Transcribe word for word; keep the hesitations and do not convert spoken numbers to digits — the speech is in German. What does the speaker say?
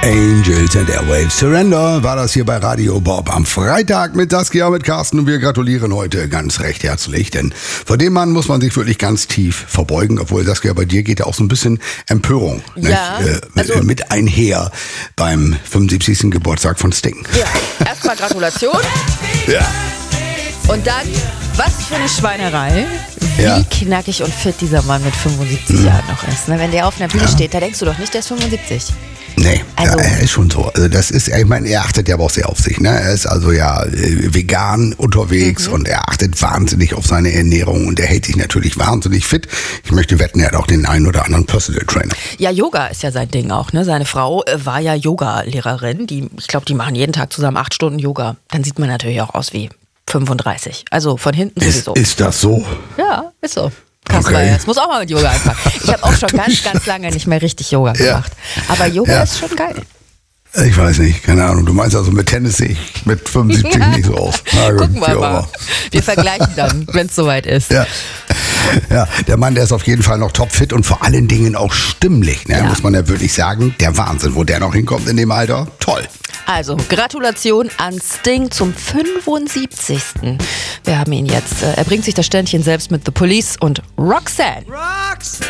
Angels and Airwaves Surrender war das hier bei Radio Bob am Freitag mit Saskia, mit Carsten, und wir gratulieren heute ganz recht herzlich, denn vor dem Mann muss man sich wirklich ganz tief verbeugen, obwohl Saskia, bei dir geht ja auch so ein bisschen Empörung ja, nicht, äh, also, mit einher beim fünfundsiebzigsten Geburtstag von Sting. Ja, erstmal Gratulation. Ja. Und dann, was für eine Schweinerei, wie Ja. knackig und fit dieser Mann mit fünfundsiebzig Mhm. Jahren noch ist. Ne? Wenn der auf einer Bühne Ja. steht, da denkst du doch nicht, der ist fünfundsiebzig. Nee, Also- ja, er ist schon so. Also das ist, ich meine, er achtet ja aber auch sehr auf sich. Ne? Er ist also ja äh, vegan unterwegs Mhm. und er achtet wahnsinnig auf seine Ernährung und er hält sich natürlich wahnsinnig fit. Ich möchte wetten, er hat auch den einen oder anderen Personal Trainer. Ja, Yoga ist ja sein Ding auch. Ne? Seine Frau äh, war ja Yoga-Lehrerin. Die, ich glaube, die machen jeden Tag zusammen acht Stunden Yoga. Dann sieht man natürlich auch aus wie fünfunddreißig. Also von hinten Ist, sowieso. ist das so? Ja, ist so. Carsten Okay. Meyers muss auch mal mit Yoga anfangen. Ich habe auch schon ganz, ganz lange nicht mehr richtig Yoga Ja. gemacht. Aber Yoga Ja. ist schon geil. Ich weiß nicht, keine Ahnung. Du meinst also, mit Tennis sehe ich mit fünfundsiebzig nicht so aus. Na gut, Gucken wir wie auch mal. immer. Wir vergleichen dann, wenn es soweit ist. Ja. Ja, der Mann, der ist auf jeden Fall noch topfit und vor allen Dingen auch stimmlich, ne? Ja. Muss man ja wirklich sagen. Der Wahnsinn, wo der noch hinkommt in dem Alter. Toll. Also, Gratulation an Sting zum fünfundsiebzigsten Wir haben ihn jetzt. Äh, er bringt sich das Ständchen selbst mit The Police und Roxanne. Roxanne.